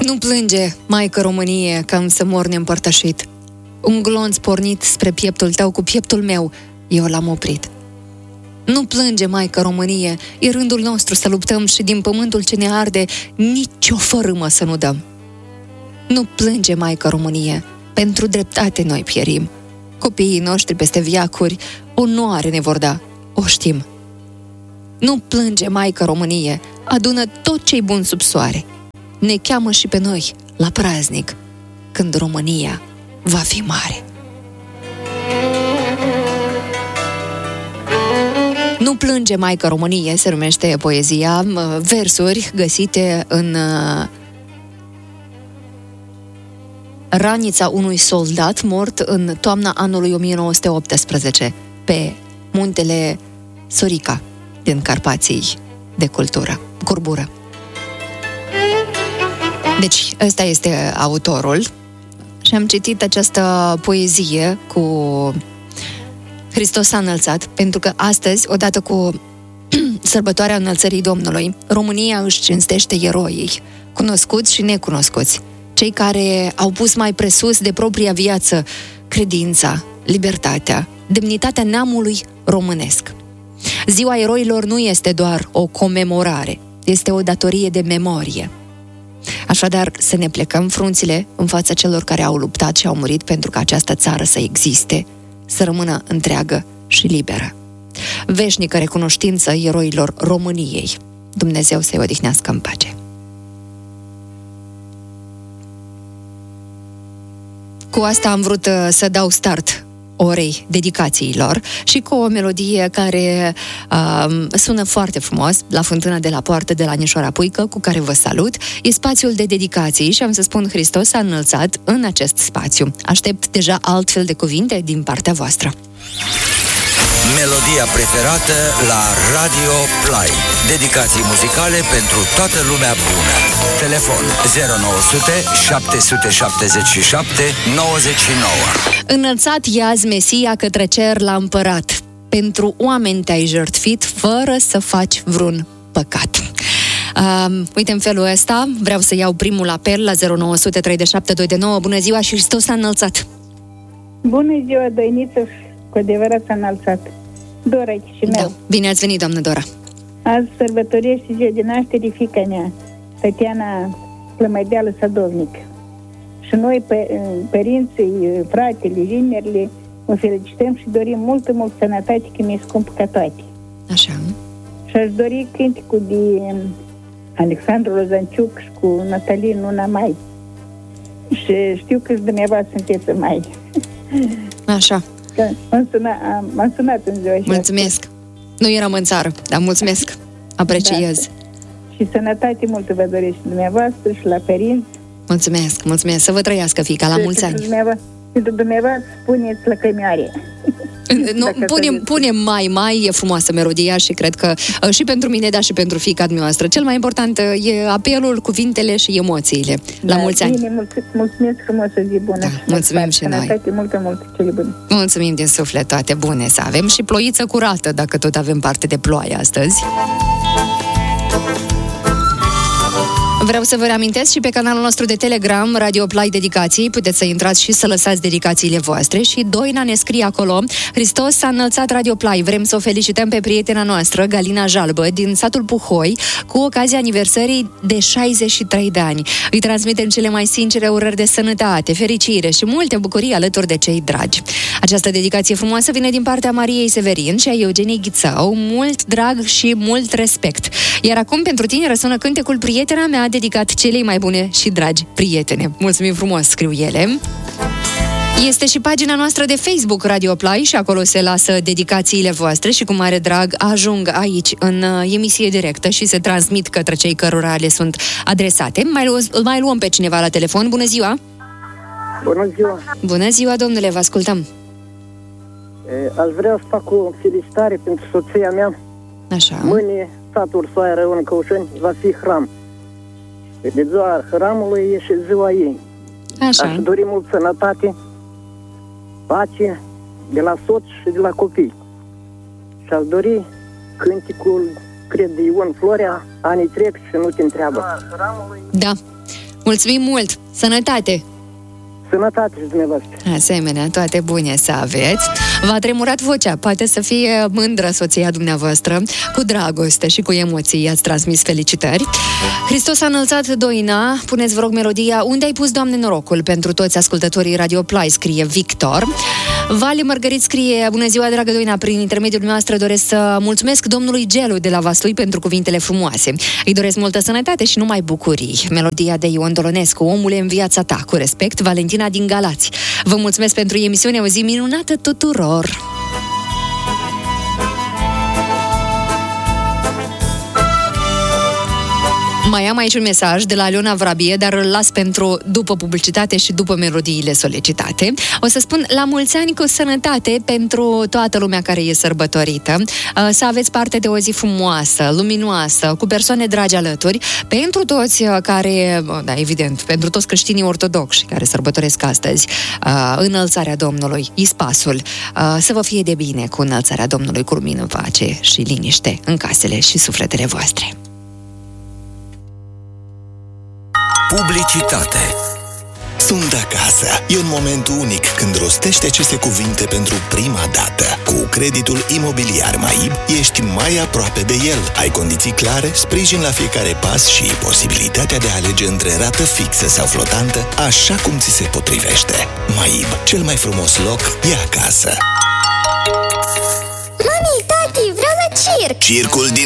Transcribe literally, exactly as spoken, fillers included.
Nu plânge, Maică Românie, că am să mor neîmpărtășit. Un glonț pornit spre pieptul tău cu pieptul meu, eu l-am oprit. Nu plânge, Maică Românie, e rândul nostru să luptăm și din pământul ce ne arde nici o fărâmă să nu dăm. Nu plânge, Maică Românie, pentru dreptate noi pierim. Copiii noștri peste viacuri onoare ne vor da, o știm. Nu plânge, Maică Românie, adună tot ce-i bun sub soare. Ne cheamă și pe noi la praznic, când România va fi mare. Nu plânge, Maică Românie, se numește poezia, versuri găsite în ranița unui soldat mort în toamna anului o mie nouă sute optsprezece, pe muntele Sorica, din Carpații de cultură, curbură. Deci, ăsta este autorul și am citit această poezie cu Hristos s-a înălțat, pentru că astăzi, odată cu sărbătoarea înălțării Domnului, România își cinstește eroii, cunoscuți și necunoscuți, cei care au pus mai presus de propria viață credința, libertatea, demnitatea neamului românesc. Ziua eroilor nu este doar o comemorare, este o datorie de memorie. Așadar, să ne plecăm frunțile în fața celor care au luptat și au murit pentru ca această țară să existe, să rămână întreagă și liberă. Veșnică recunoștință eroilor României. Dumnezeu să-i odihnească în pace. Cu asta am vrut să dau start orei dedicațiilor și cu o melodie care uh, sună foarte frumos, La fântână de la poartă de la Nișoara Puică, cu care vă salut. E spațiul de dedicații și am să spun Hristos s-a înălțat în acest spațiu. Aștept deja altfel de cuvinte din partea voastră. Melodia preferată la Radio Play. Dedicații muzicale pentru toată lumea bună. Telefon zero nouă sute șapte șapte șapte nouăzeci și nouă. Înălțat i-azi Mesia către cer la împărat. Pentru oameni te-ai jertfit fără să faci vreun păcat. Uh, uite, în felul ăsta vreau să iau primul apel la zero nouă zero zero trei șapte doi nouă. Bună ziua și Hristos s-a înălțat! Bună ziua, Dăiniță, cu adevărat s-a înălțat. Dora Chișinău. Da. Bine ați venit, doamnă Dora. Azi sărbătorește ziua de naștere fiica mea, Tatiana Plămădeală Sadovnic. Și noi, părinții, fratele, vinerile, o felicităm și dorim multă, multă sănătate, că mi-e scumpă ca toate. Așa. Și aș dori cânticul de Alexandru Lozanciuc și cu Natalie Nuna Mai. Și știu că și dumneavoastră sunteți mai. Așa. M-am sunat, m-am sunat în ziua aceasta. Mulțumesc. Nu eram în țară, dar mulțumesc. Apreciez. Da. Și sănătate multă vă doresc și dumneavoastră și la părinți. Mulțumesc, mulțumesc. Să vă trăiască, fiica, la mulți ani. Pentru dumneavoastră spuneți la cămioare. Nu, punem, punem mai, mai, e frumoasă melodia și cred că și pentru mine, dar și pentru fiica dumneavoastră. Cel mai important e apelul, cuvintele și emoțiile. La da, mulți ani. Bine, mulțumesc frumos, o zi bună. Da, mulțumim și noi. Sănătate, multă, multă, cele bune. Mulțumim din suflet, toate bune să avem și ploiță curată, dacă tot avem parte de ploaie astăzi. Vreau să vă reamintesc și pe canalul nostru de Telegram, Radio Play Dedicații, puteți să intrați și să lăsați dedicațiile voastre și Doina ne scrie acolo: Hristos s-a înălțat, Radio Play. Vrem să o felicităm pe prietena noastră, Galina Jalbă, din satul Puhoi, cu ocazia aniversării de șaizeci și trei de ani. Îi transmitem cele mai sincere urări de sănătate, fericire și multe bucurii alături de cei dragi. Această dedicație frumoasă vine din partea Mariei Severin și a Eugeniei Ghițău. Mult drag și mult respect. Iar acum pentru tine răsună cântecul Prietena mea, dedicat celei mai bune și dragi prietene. Mulțumim frumos, scriu ele. Este și pagina noastră de Facebook Radio Play și acolo se lasă dedicațiile voastre și cu mare drag ajung aici în emisie directă și se transmit către cei cărora le sunt adresate. Mai, lu- mai luăm pe cineva la telefon. Bună ziua! Bună ziua! Bună ziua, domnule, vă ascultăm! E, aș vrea să fac o felicitare pentru soția mea. Așa. Mâine, satul Soaia, Raion Căușeni, va fi hram. De ziua hramului e și ziua ei. Așa. Aș dori mult sănătate, pace de la soț și de la copii. Și aș dori cânticul, cred, de Ion Florea, Anii trec și nu te întreabă. Da. Mulțumim mult! Sănătate! Sănătate și dumneavoastră. Asemenea, toate bune să aveți. V-a tremurat vocea, poate să fie mândră soția dumneavoastră. Cu dragoste și cu emoții i-ați transmis felicitări. Hristos a înălțat Doina. Puneți, vă rog, melodia Unde ai pus, Doamne, norocul? Pentru toți ascultătorii Radio Play, scrie Victor. Vali Mărgărit scrie: bună ziua, dragă Doina, prin intermediul noastră doresc să mulțumesc domnului Gelu de la Vaslui pentru cuvintele frumoase. Îi doresc multă sănătate și numai bucurii. Melodia de Ion Dolonescu, Omule în viața ta. Cu respect, Valentina din Galați. Vă mulțumesc pentru emisiune, o zi minunată tuturor! Mai am aici un mesaj de la Aliona Vrabie, dar îl las pentru după publicitate și după melodiile solicitate. O să spun la mulți ani cu sănătate pentru toată lumea care e sărbătorită, să aveți parte de o zi frumoasă, luminoasă, cu persoane dragi alături, pentru toți care, da, evident, pentru toți creștinii ortodoxi care sărbătoresc astăzi înălțarea Domnului, Ispasul, să vă fie de bine cu înălțarea Domnului, cu lumină, pace și liniște în casele și sufletele voastre. Publicitate. Sunt acasă. E un moment unic când rostești aceste cuvinte pentru prima dată. Cu creditul imobiliar MAIB ești mai aproape de el. Ai condiții clare, sprijin la fiecare pas și posibilitatea de a alege între rată fixă sau flotantă, așa cum ți se potrivește. MAIB, cel mai frumos loc e acasă. Mami, tati, vreau la circ! Circul din